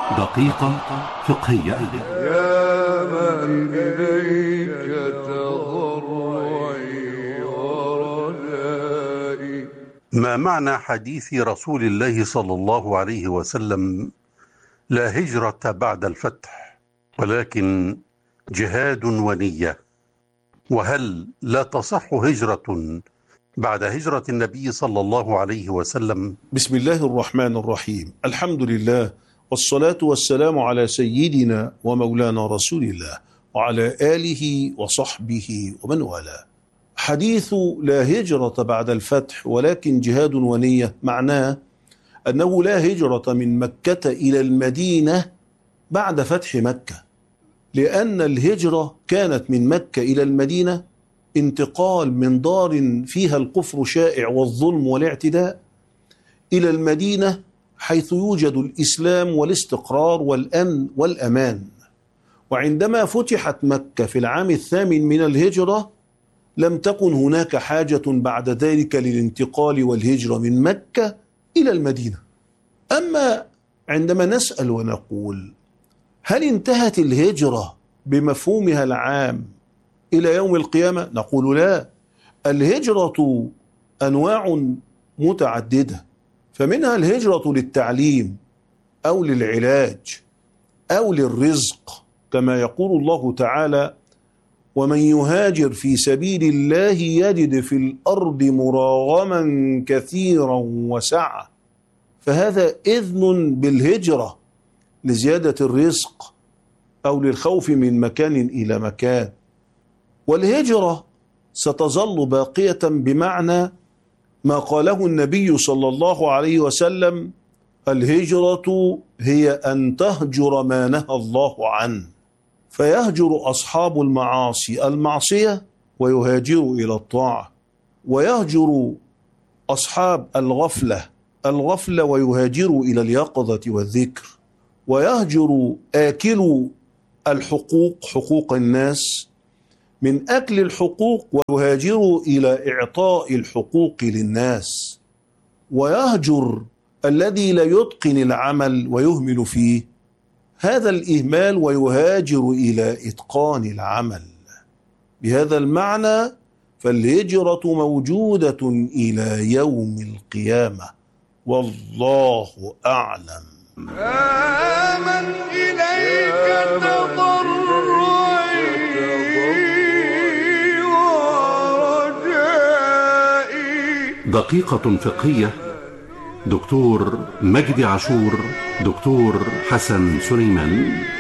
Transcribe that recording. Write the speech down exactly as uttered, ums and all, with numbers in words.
دقيقة فقهية. يا من إليك تضرعي ورجائي. ما معنى حديث رسول الله صلى الله عليه وسلم: لا هجرة بعد الفتح ولكن جهاد ونية؟ وهل لا تصح هجرة بعد هجرة النبي صلى الله عليه وسلم؟ بسم الله الرحمن الرحيم. الحمد لله والصلاة والسلام على سيدنا ومولانا رسول الله وعلى آله وصحبه ومن والاه. حديث لا هجرة بعد الفتح ولكن جهاد ونية معناه أنه لا هجرة من مكة إلى المدينة بعد فتح مكة، لأن الهجرة كانت من مكة إلى المدينة انتقال من دار فيها الكفر شائع والظلم والاعتداء إلى المدينة حيث يوجد الإسلام والاستقرار والأمن والأمان. وعندما فتحت مكة في العام الثامن من الهجرة لم تكن هناك حاجة بعد ذلك للانتقال والهجرة من مكة إلى المدينة. أما عندما نسأل ونقول هل انتهت الهجرة بمفهومها العام إلى يوم القيامة؟ نقول لا، الهجرة أنواع متعددة، فمنها الهجرة للتعليم أو للعلاج أو للرزق، كما يقول الله تعالى: ومن يهاجر في سبيل الله يجد في الأرض مراغما كثيرا وسعة، فهذا إذن بالهجرة لزيادة الرزق أو للخوف من مكان إلى مكان. والهجرة ستظل باقية بمعنى ما قاله النبي صلى الله عليه وسلم: الهجرة هي أن تهجر ما نهى الله عنه، فيهجر أصحاب المعاصي المعصية ويهاجر إلى الطاعة، ويهجر أصحاب الغفلة الغفلة ويهاجر إلى اليقظة والذكر، ويهجر آكل الحقوق حقوق الناس من أكل الحقوق ويهاجر إلى إعطاء الحقوق للناس، ويهجر الذي لا يتقن العمل ويهمل فيه هذا الإهمال ويهاجر إلى إتقان العمل. بهذا المعنى فالهجرة موجودة إلى يوم القيامة، والله أعلم. آمن إليك تضرعي ورجائي. دقيقة فقهية. دكتور مجدي عاشور، دكتور حسن سليمان.